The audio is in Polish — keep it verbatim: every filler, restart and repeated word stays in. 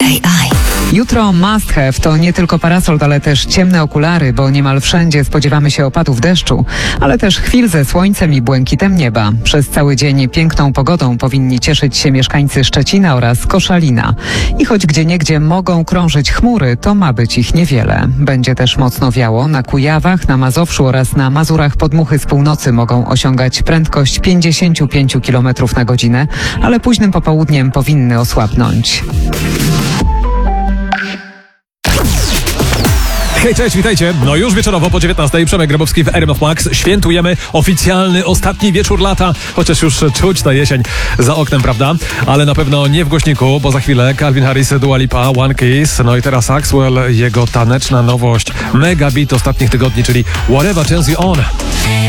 Jutro must have to nie tylko parasol, ale też ciemne okulary, bo niemal wszędzie spodziewamy się opadów deszczu, ale też chwil ze słońcem i błękitem nieba. Przez cały dzień piękną pogodą powinni cieszyć się mieszkańcy Szczecina oraz Koszalina. I choć gdzieniegdzie mogą krążyć chmury, to ma być ich niewiele. Będzie też mocno wiało. Na Kujawach, na Mazowszu oraz na Mazurach podmuchy z północy mogą osiągać prędkość pięćdziesiąt pięć kilometrów na godzinę, ale późnym popołudniem powinny osłabnąć. Hej, cześć, witajcie. No już wieczorowo po dziewiętnastej Przemek Grabowski w R M F Max. Świętujemy oficjalny, ostatni wieczór lata, chociaż już czuć ta jesień za oknem, prawda? Ale na pewno nie w głośniku, bo za chwilę Calvin Harris, Dua Lipa, One Kiss, no i teraz Axwell, jego taneczna nowość, mega beat ostatnich tygodni, czyli Whatever Turns You On.